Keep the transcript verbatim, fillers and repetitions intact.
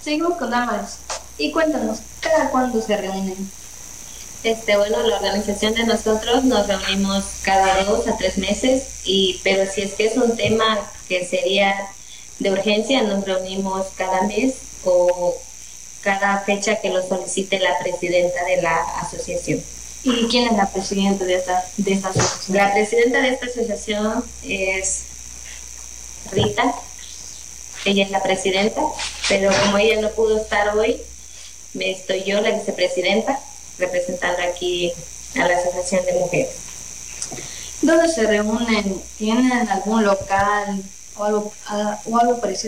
Seguimos con Damaris. Y cuéntanos, ¿cada cuándo se reúnen? Este, bueno, la organización de nosotros nos reunimos cada dos a tres meses, y, pero si es que es un tema que sería de urgencia, nos reunimos cada mes o cada fecha que lo solicite la presidenta de la asociación. ¿Y quién es la presidenta de esta, de esta asociación? La presidenta de esta asociación es Rita, ella es la presidenta, pero como ella no pudo estar hoy, me estoy yo, la vicepresidenta, representando aquí a la Asociación de Mujeres. ¿Dónde se reúnen? ¿Tienen algún local o algo, o algo parecido?